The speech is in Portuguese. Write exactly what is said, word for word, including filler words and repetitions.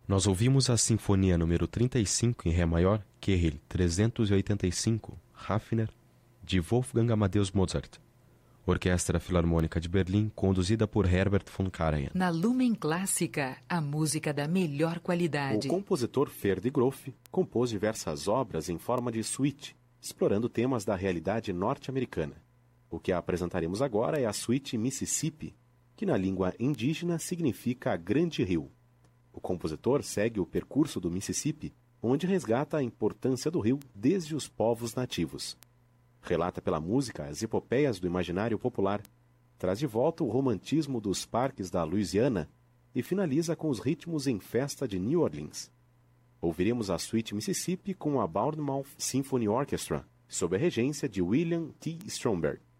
Nós ouvimos a Sinfonia número trinta e cinco em Ré maior, Kehil trezentos e oitenta e cinco, Hafner, de Wolfgang Amadeus Mozart. Orquestra Filarmônica de Berlim, conduzida por Herbert von Karajan. Na Lumen Clássica, a música da melhor qualidade. O compositor Ferdi Groff compôs diversas obras em forma de suíte, explorando temas da realidade norte-americana. O que apresentaremos agora é a suíte Mississippi, que na língua indígena significa Grande Rio. O compositor segue o percurso do Mississippi, onde resgata a importância do rio desde os povos nativos. Relata pela música as epopeias do imaginário popular, traz de volta o romantismo dos parques da Louisiana e finaliza com os ritmos em festa de New Orleans. Ouviremos a suíte Mississippi com a Bournemouth Symphony Orchestra, sob a regência de William T. Stromberg.